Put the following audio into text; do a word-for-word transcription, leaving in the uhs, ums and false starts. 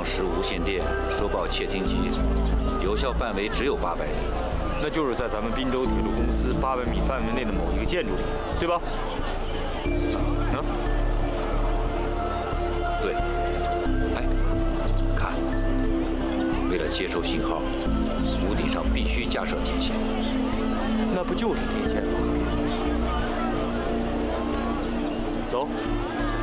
时无线电收报窃听机，有效范围只有八百米。 那就是在咱们滨州铁路公司八百米范围内的某一个建筑里，对吧？啊？ 对。哎，看，为了接收信号，屋顶上必须加设天线。 那不就是天线吗？走。